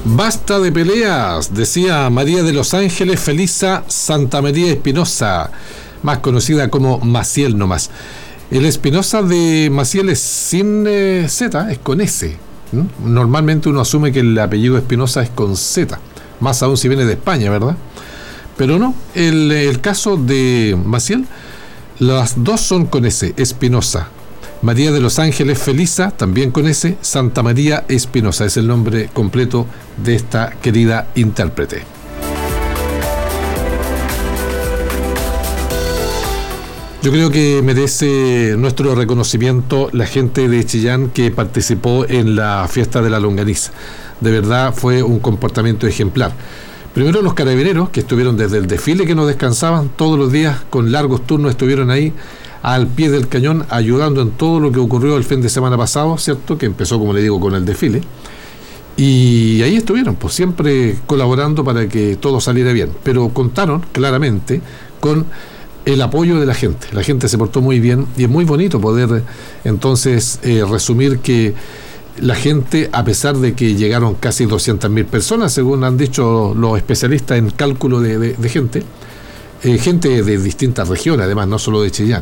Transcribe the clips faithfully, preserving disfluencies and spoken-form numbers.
Basta de peleas, decía María de los Ángeles Felisa Santa María Espinosa, más conocida como Maciel nomás. El Espinosa de Maciel es sin eh, Z, es con S. ¿Mm? Normalmente uno asume que el apellido Espinosa es con Z, más aún si viene de España, ¿verdad? Pero no, el, el caso de Maciel, las dos son con S, Espinosa. María de los Ángeles Felisa, también con S, Santa María Espinosa, es el nombre completo de esta querida intérprete. Yo creo que merece nuestro reconocimiento la gente de Chillán que participó en la fiesta de la longaniza. De verdad fue un comportamiento ejemplar. Primero los carabineros, que estuvieron desde el desfile, que no descansaban, todos los días con largos turnos estuvieron ahí al pie del cañón, ayudando en todo lo que ocurrió el fin de semana pasado, ¿cierto? Que empezó, como le digo, con el desfile. Y ahí estuvieron, pues siempre colaborando para que todo saliera bien. Pero contaron claramente con el apoyo de la gente. La gente se portó muy bien y es muy bonito poder entonces eh, resumir que la gente, a pesar de que llegaron casi doscientas mil personas, según han dicho los especialistas en cálculo de, de, de gente, eh, gente de distintas regiones, además, no solo de Chillán.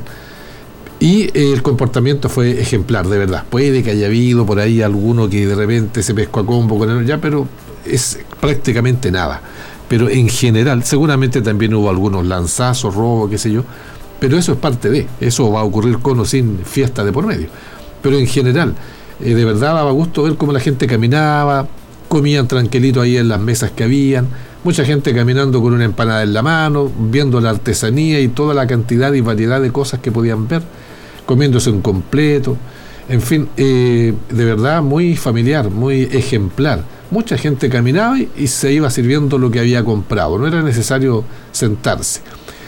Y eh, el comportamiento fue ejemplar, de verdad. Puede que haya habido por ahí alguno que de repente se pescó a combo con él, ya, pero es prácticamente nada. Pero en general, seguramente también hubo algunos lanzazos, robos, qué sé yo, pero eso es parte de, eso va a ocurrir con o sin fiesta de por medio. Pero en general, eh, de verdad daba gusto ver cómo la gente caminaba, comían tranquilito ahí en las mesas que habían, mucha gente caminando con una empanada en la mano, viendo la artesanía y toda la cantidad y variedad de cosas que podían ver, comiéndose un completo, en fin, eh, de verdad muy familiar, muy ejemplar. Mucha gente caminaba y, y se iba sirviendo lo que había comprado, no era necesario sentarse.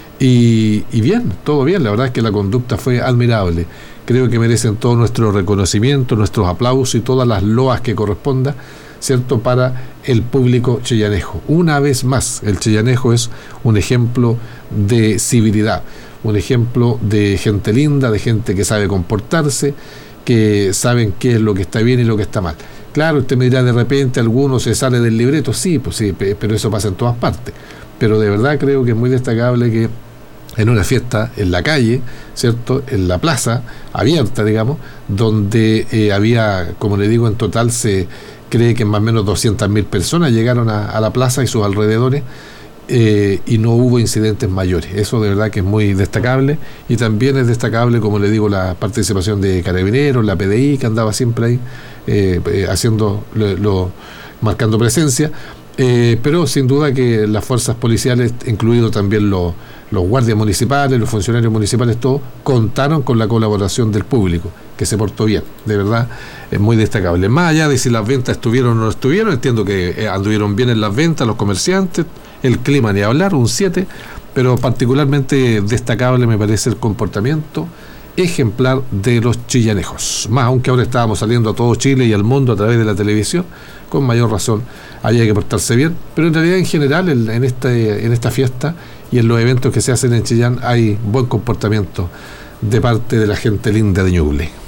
Y, y bien, todo bien, la verdad es que la conducta fue admirable. Creo que merecen todo nuestro reconocimiento, nuestros aplausos y todas las loas que corresponda, ¿cierto?, para el público chillanejo. Una vez más, el chillanejo es un ejemplo de civilidad, un ejemplo de gente linda, de gente que sabe comportarse, que saben qué es lo que está bien y lo que está mal. Claro, usted me dirá, de repente alguno se sale del libreto, sí, pues sí, pero eso pasa en todas partes. Pero de verdad creo que es muy destacable que en una fiesta en la calle, ¿cierto?, en la plaza abierta, digamos, donde eh, había, como le digo, en total se cree que más o menos doscientas mil personas llegaron a, a la plaza y sus alrededores, eh, y no hubo incidentes mayores. Eso de verdad que es muy destacable, y también es destacable, como le digo, la participación de Carabineros, la P D I, que andaba siempre ahí eh, eh, haciendo lo, lo, marcando presencia, eh, pero sin duda que las fuerzas policiales, incluido también los los guardias municipales, los funcionarios municipales, todos contaron con la colaboración del público, que se portó bien. De verdad es muy destacable. Más allá de si las ventas estuvieron o no estuvieron, entiendo que anduvieron bien en las ventas los comerciantes, el clima ni hablar, un siete, pero particularmente destacable me parece el comportamiento ejemplar de los chillanejos. Más aunque ahora estábamos saliendo a todo Chile y al mundo a través de la televisión, con mayor razón había que portarse bien, pero en realidad en general en, en, este, en esta fiesta y en los eventos que se hacen en Chillán hay buen comportamiento de parte de la gente linda de Ñuble.